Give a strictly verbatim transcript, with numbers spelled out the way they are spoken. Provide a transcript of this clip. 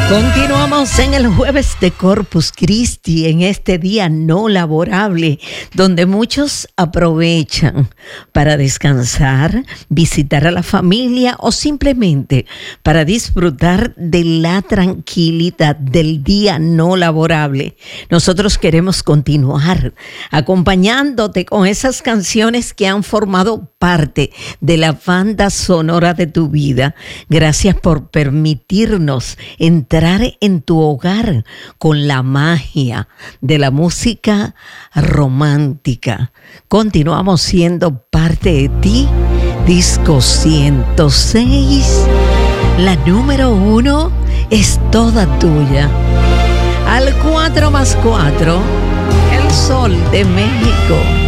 Continuamos en el jueves de Corpus Christi, en este día no laborable, donde muchos aprovechan para descansar, visitar a la familia o simplemente para disfrutar de la tranquilidad del día no laborable. Nosotros queremos continuar acompañándote con esas canciones que han formado parte de la banda sonora de tu vida. Gracias por permitirnos entrar en tu hogar con la magia de la música romántica. Continuamos siendo parte de ti. Disco ciento seis, la número uno es toda tuya. Al cuatro más cuatro, el sol de México.